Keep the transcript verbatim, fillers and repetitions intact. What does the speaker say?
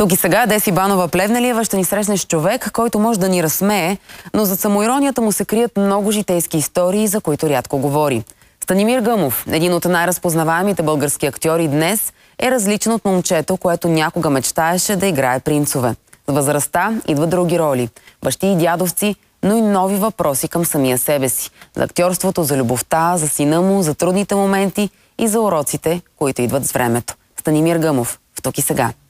Тук и сега Деси Банова-Плевнелиева ще ни срещне с човек, който може да ни разсмее, но за самоиронията му се крият много житейски истории, за които рядко говори. Станимир Гъмов, един от най-разпознаваемите български актьори днес, е различен от момчето, което някога мечтаеше да играе принцове. С възрастта идват други роли – бащи и дядовци, но и нови въпроси към самия себе си. За актьорството, за любовта, за сина му, за трудните моменти и за уроците, които идват с времето. Станимир Гъмов, в Тук и сега.